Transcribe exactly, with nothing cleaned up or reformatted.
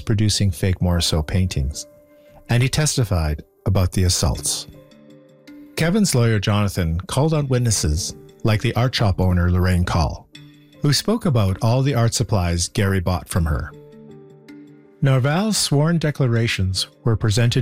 producing fake Morisot paintings, and he testified about the assaults. Kevin's lawyer Jonathan called on witnesses like the art shop owner Lorraine Call, who spoke about all the art supplies Gary bought from her. Narval's sworn declarations were presented